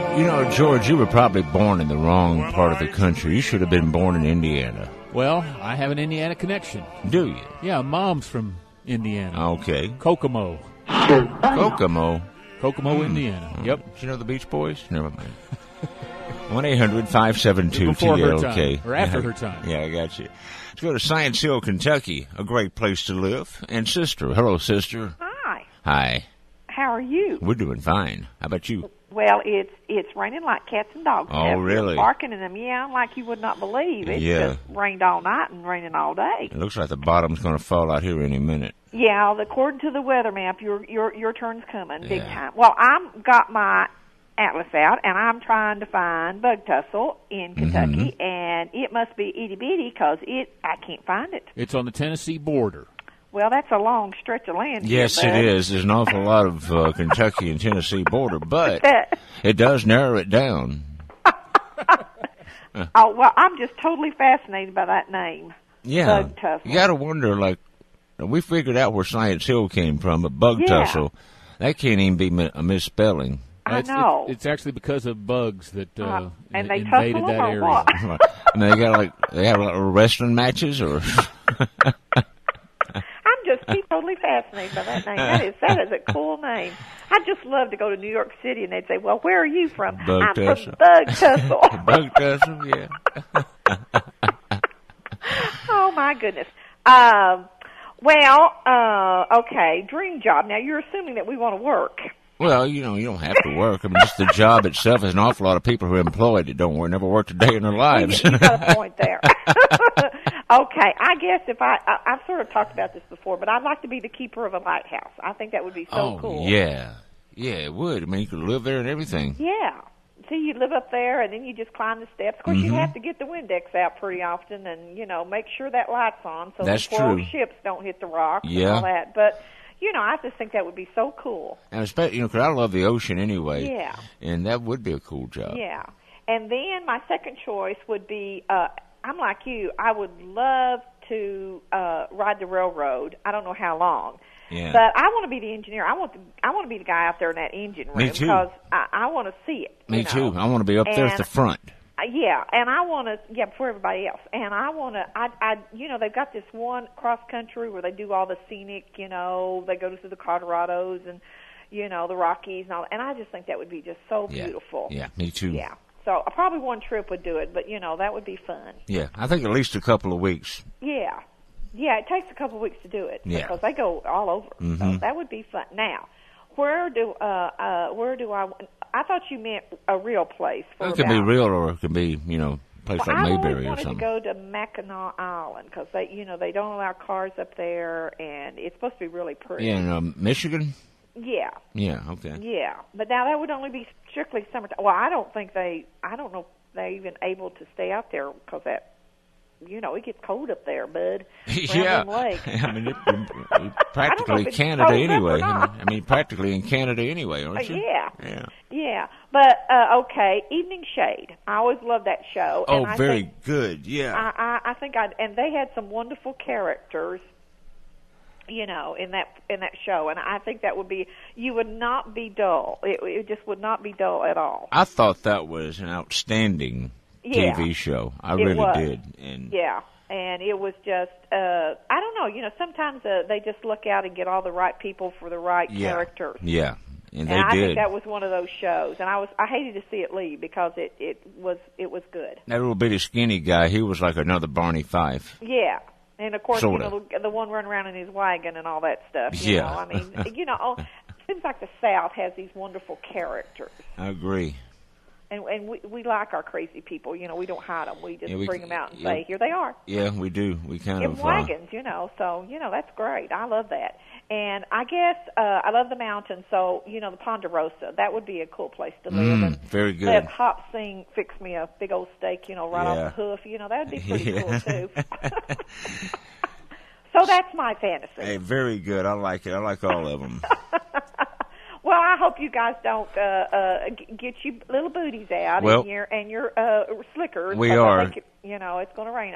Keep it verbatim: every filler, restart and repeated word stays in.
You know, George, you were probably born in the wrong part of the country. You should have been born in Indiana. Well, I have an Indiana connection. Do you? Yeah, Mom's from Indiana. Okay. Kokomo. Kokomo. Kokomo, mm. Indiana. Yep. Did you know the Beach Boys? Never mind. one eight hundred five seven two T L K. Before her time, or after her time. Yeah, I got you. Let's go to Science Hill, Kentucky, a great place to live. And sister. Hello, sister. Hi. Hi. How are you? We're doing fine. How about you? Well, it's it's raining like cats and dogs. Oh, really? Barking and them meowing like you would not believe. It's yeah. just rained all night and raining all day. It looks like the bottom's going to fall out here any minute. Yeah, according to the weather map, your your your turn's coming big yeah. time. Well, I'm got my atlas out, and I'm trying to find bug tussle in Kentucky, mm-hmm. and it must be itty bitty because it I can't find it. It's on the Tennessee border. Well, that's a long stretch of land. Yes, here, it is. There's an awful lot of uh, Kentucky and Tennessee border, but it does narrow it down. Oh, well, I'm just totally fascinated by that name. Yeah. Bug tussle. You got to wonder, like, we figured out where Science Hill came from, but bug yeah. tussle, that can't even be mi- a misspelling. I it's, know. It's, it's actually because of bugs that uh, uh, and they invaded that or area. What? I mean, they got, like, they have like, wrestling matches, or... Just be totally fascinated by that name. That is that is a cool name. I'd just love to go to New York City and they'd say, "Well, where are you from?" Bug I'm tussle. from Bug Tussle. Bug Tussle, yeah. Oh my goodness. Um, well, uh, okay, dream job. Now you're assuming that we want to work. Well, you know, you don't have to work. I mean, just the job itself. There's an awful lot of people who are employed that don't work, never worked a day in their lives. You, you got a point there. Okay, I guess if I, I, I've sort of talked about this before, but I'd like to be the keeper of a lighthouse. I think that would be so oh, cool. yeah. Yeah, it would. I mean, you could live there and everything. Yeah. See, you live up there, and then you just climb the steps. Of course, mm-hmm. you have to get the Windex out pretty often and, you know, make sure that light's on so That's the poor true. ships don't hit the rocks yeah. and all that. But, you know, I just think that would be so cool. And especially, you know, because I love the ocean anyway. Yeah. And that would be a cool job. Yeah. And then my second choice would be, uh, I'm like you, I would love to uh, ride the railroad. I don't know how long. Yeah. But I want to be the engineer. I want to. I want to be the guy out there in that engine room. Me too. Because I, I want to see it. Me you know? too. I want to be up there and, at the front. Uh, yeah, and I want to. Yeah, before everybody else. And I want to. I, I. You know, they've got this one cross country where they do all the scenic. You know, they go to the Colorados and, you know, the Rockies and all. And I just think that would be just so yeah. beautiful. Yeah. Me too. Yeah. So uh, probably one trip would do it, but, you know, that would be fun. Yeah, I think at least a couple of weeks. Yeah. Yeah, it takes a couple of weeks to do it yeah. because they go all over. Mm-hmm. So that would be fun. Now, where do uh, uh, where do I – I thought you meant a real place. For Well, it can about, be real or it can be, you know, a place well, like I Mayberry or wanted something. to go to Mackinac Island because, they, you know, they don't allow cars up there, and it's supposed to be really pretty. Yeah, in um, Michigan? Yeah. Yeah, okay. Yeah. But now that would only be strictly summertime. Well, I don't think they – I don't know if they're even able to stay out there because that – you know, it gets cold up there, bud. Yeah. Lake. I mean, it, it, practically Canada anyway. I mean, I mean, practically in Canada anyway, aren't you? Uh, yeah. Yeah. Yeah. But, uh, okay, Evening Shade. I always loved that show. Oh, and I very think, good, yeah. I, I, I think I'd, and they had some wonderful characters, you know, in that in that show. And I think that would be, you would not be dull. It, it just would not be dull at all. I thought that was an outstanding yeah. T V show. I it really was. did. And yeah. And it was just, uh, I don't know, you know, sometimes uh, they just look out and get all the right people for the right yeah. characters. Yeah, and they and I did. think that was one of those shows, and I was I hated to see it leave because it, it was it was good. That little bitty skinny guy, he was like another Barney Fife. Yeah, and of course, Sorta. you know, the, the one running around in his wagon and all that stuff. You Yeah. know? I mean, you know, oh, it seems like the South has these wonderful characters. I agree. And, and we, we like our crazy people, you know. We don't hide them. We just Yeah, we- bring them out and yeah. say, "Here they are." Yeah, we do. We kind In of... wagons, you know. So you know that's great. I love that. And I guess uh, I love the mountains. So you know the Ponderosa. That would be a cool place to Uh, live. mm, and very good. let Hop Sing fix me a big old steak, you know, right Yeah. off the hoof. You know that would be pretty Yeah. cool too. So that's my fantasy. Hey, very good. I like it. I like all of them. Well, I hope you guys don't uh, uh, g- get you little booties out Well, and your and your uh, slickers. we 'cause I are. think, you know, it's going to rain